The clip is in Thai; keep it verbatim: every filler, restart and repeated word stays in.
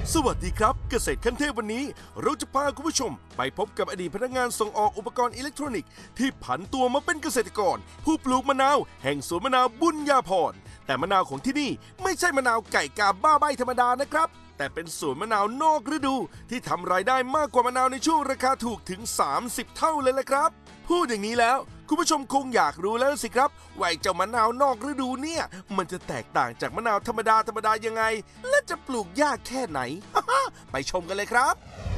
สวัสดีครับเกษตรขั้นเทพวันนี้เราจะพาคุณผู้ชมไปพบกับอดีตพนักงานส่งออกอุปกรณ์อิเล็กทรอนิกส์ที่ผันตัวมาเป็นเกษตรกรผู้ปลูกมะนาวแห่งสวนมะนาวบุญญาภรณ์แต่มะนาวของที่นี่ไม่ใช่มะนาวไก่กาบ้าใบธรรมดานะครับแต่เป็นสวนมะนาวนอกฤดูที่ทำรายได้มากกว่ามะนาวในช่วงราคาถูกถึงสามสิบเท่าเลยแหละครับพูดอย่างนี้แล้วคุณผู้ชมคงอยากรู้แล้วสิครับว่าเจ้ามะนาวนอกฤดูเนี่ยมันจะแตกต่างจากมะนาวธรรมดาธรรมดายังไงและจะปลูกยากแค่ไหน ไปชมกันเลยครับ